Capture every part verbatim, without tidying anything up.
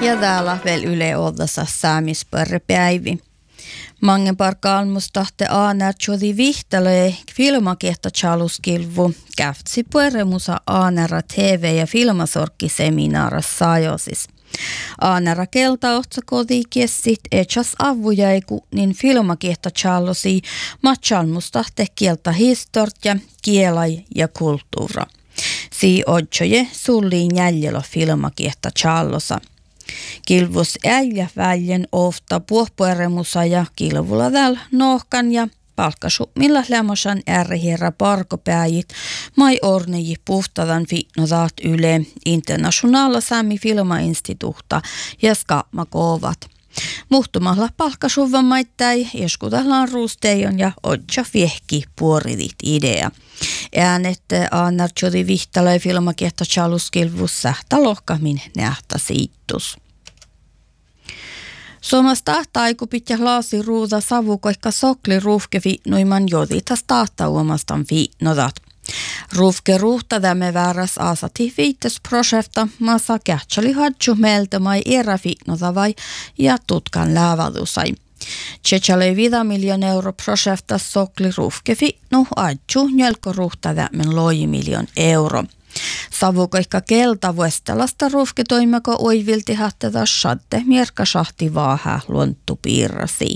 Ja täällä vielä Yle Ollassa säämispörrepäivi. Mange parka almustahte aanärtsjodi vihtalee filmakiehto chaluskilvu käftsi pueremusa aanära T V- ja filmasorkkiseminaaras sajosis. Aanära kelta ohtsakodi kiessit etsas avujaiku niin filmakiehto chalosi matchalmustahte kieltä historia, kielai ja kulttuura. Sii odjoje sulliin jäljellä filmakiehto chalosa. Kilvus äijä väljen ofta puohpueremusa ja kilvulla täällä nohkan ja palkkasu millä lämmösen ärhierä parkopäijit mai orneji puhtadan fitnodaat yle internationaala sami filmainstituutta ja skaapmakovat. Muhtumalla palkkasuvan maittai eskutellaan ruusteijon ja odja viehki puoridit idea. Äänet Aanartsjodi Vihtalai filmakiehto chaluskilvus sähtä lohkamin nähtä siittus. Suomessa tahta pitää laasi ruuda savukoikka sokli ruuhke viitnuiman joditas tahta uomastan viitnodat. Ruuhke ruuhtadamme vääräs asati viittes prosjekta maassa kähtsali hadju meiltä mai erä viitnodavai ja tutkan läävadusai. Tsechale vida miljoon euro prosjekta sokli ruuhke viitnu adju njölko ruuhtadamen loji miljoon euro. Savukoikka kelta vuestelasta ruuhke toimeko oivilti hatteta shadde mierkasahti vaaha luontupiirrasi.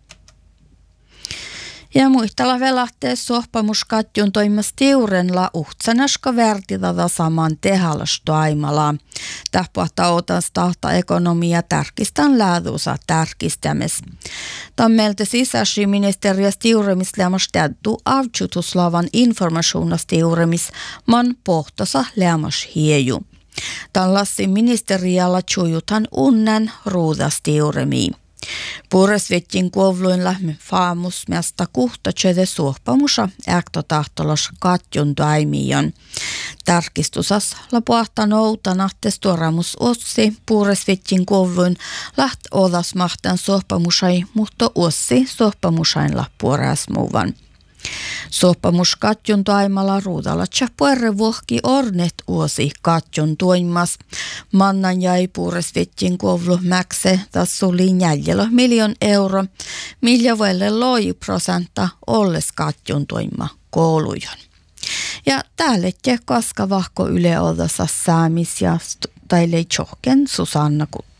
Ja muistella velahtee sohpamuskatjun toimas tiurenla uhtsanaska värtidada saman tehalastoimala. Tähpuhta otan tahta ekonomia tärkistän lääduusa tärkistämis. Tammeltä sisäsiministeriös tiuremis lämmas täddu avtsutuslavan informationas tiuremis man pohtosa lämmas hieju. Tallassi ministerialla tjujutan unnen ruudas tiuremiin. Puresvettin kuovluinla faamus mestä kuhta tjöde suohpamusa äktotahtolos katjun taimion. Tarkistusas lapuahta noutanahtes tuoramus ossi puresvettin kuovluin läht odas mahtan suohpamusai, mutta ossi suohpamusain lappuoräsmuvan. Sohpamus katjun taimala ruudalla tjappuerre vuohki ornet uosi katjun toimas. Mannan jäi puuresvettin kovlu mäkse tassuli jäljellä miljoon euro, millä vuelle loi prosenta olles katjun toima koulujon. Ja täällä te kaska vahko Yle Ollassa säämis ja tailei tjohken Susanna Kut.